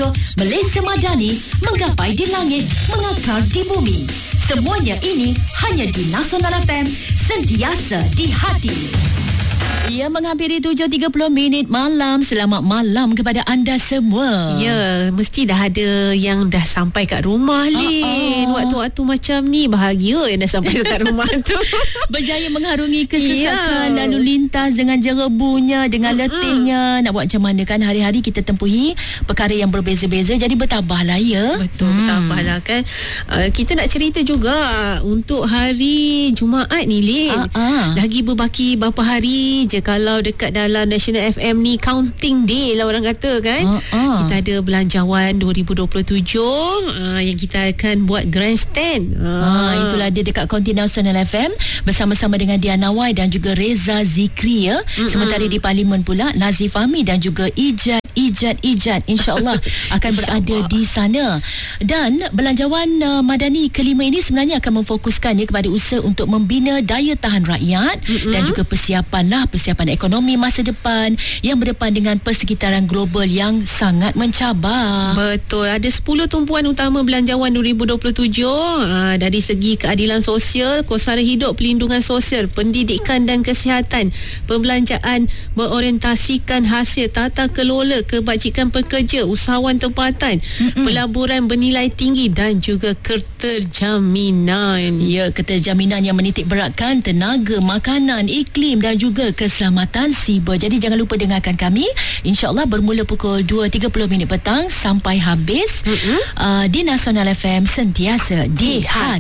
Malaysia Madani, menggapai di langit, mengakar di bumi. Semuanya ini hanya di Nasional FM, sentiasa di hati. Ia menghampiri 7.30 malam. Selamat malam kepada anda semua. Ya, mesti dah ada yang dah sampai kat rumah, Lin. Waktu-waktu macam ni bahagia yang dah sampai kat rumah tu. Berjaya mengharungi kesesakan lalu lintas dengan jerebunya, dengan letihnya. Nak buat macam mana kan, hari-hari kita tempuhi perkara yang berbeza-beza. Jadi bertabahlah ya. Betul, bertabahlah kan. Kita nak cerita juga untuk hari Jumaat ni, Lin. Lagi berbaki berapa hari je kalau dekat dalam National FM ni counting day lah orang kata kan. Kita ada Belanjawan 2027 yang kita akan buat grandstand. Itulah dia dekat Konti Nasional FM bersama-sama dengan Diana Wai dan juga Reza Zikri ya. Sementara di Parlimen pula Nazif Fahmi dan juga Ijat insya-Allah akan berada di sana. Dan Belanjawan Madani kelima ini sebenarnya akan memfokuskannya kepada usaha untuk membina daya tahan rakyat dan juga persiapan ekonomi masa depan yang berdepan dengan persekitaran global yang sangat mencabar. Betul, ada 10 tumpuan utama Belanjawan 2027 dari segi keadilan sosial, kos sara hidup, pelindungan sosial, pendidikan dan kesihatan, perbelanjaan berorientasikan hasil, tata kelola, kebajikan pekerja, usahawan tempatan, pelaburan bernilai tinggi dan juga keterjaminan. Ya, keterjaminan yang menitik beratkan tenaga, makanan, iklim dan juga keselamatan siber. Jadi jangan lupa dengarkan kami, insya-Allah bermula pukul 2.30 petang sampai habis di Nasional FM, sentiasa di hati.